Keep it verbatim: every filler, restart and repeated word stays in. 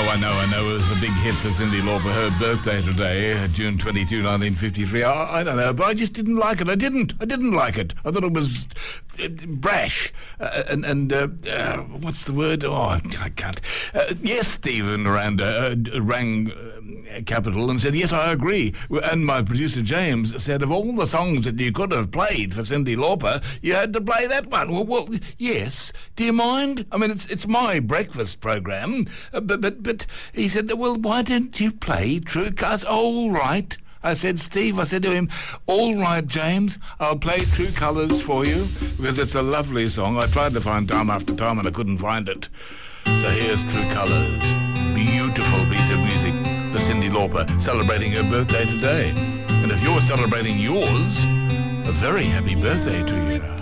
I know, I know. It was a big hit for Cyndi Lauper. Her birthday today, uh, June twenty-second, nineteen fifty-three. I, I don't know, but I just didn't like it. I didn't. I didn't like it. I thought it was uh, brash. Uh, and, and uh, uh, what's the word? Oh, I can't. Uh, yes, Stephen Miranda uh, rang uh, Capital and said, yes, I agree. And my producer, James, said, of all the songs that you could have played for Cyndi Lauper, you had to play that one. Well, well yes. Do you mind? I mean, it's it's my breakfast program. Uh, but, but, but he said, well, why didn't you play True Colours? All right. I said, Steve, I said to him, all right, James, I'll play True Colours for you, because it's a lovely song. I tried to find time after time and I couldn't find it. So here's True Colours. Beautiful piece of music for Cyndi Lauper, celebrating her birthday today. And if you're celebrating yours, a very happy birthday to you.